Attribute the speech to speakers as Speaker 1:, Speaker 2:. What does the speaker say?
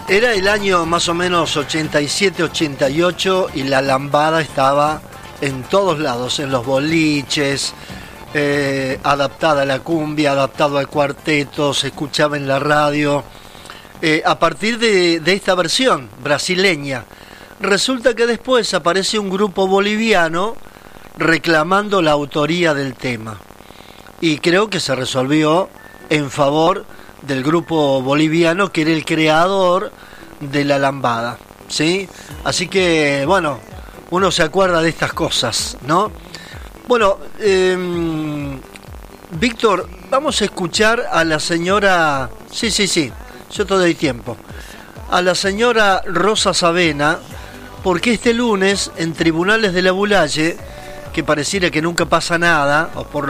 Speaker 1: Era el año más o menos 87-88 y la lambada estaba en todos lados, en los boliches, adaptada a la cumbia, adaptado al cuarteto, se escuchaba en la radio. A partir de esta versión brasileña, resulta que después aparece un grupo boliviano reclamando la autoría del tema. Y creo que se resolvió en favor del grupo boliviano, que era el creador de la lambada, ¿sí? Así que, bueno, uno se acuerda de estas cosas, ¿no? Bueno, Víctor, vamos a escuchar a la señora... Sí, yo te doy tiempo. A la señora Rosa Savena, porque este lunes, en Tribunales de la Bulaye, que pareciera que nunca pasa nada, o por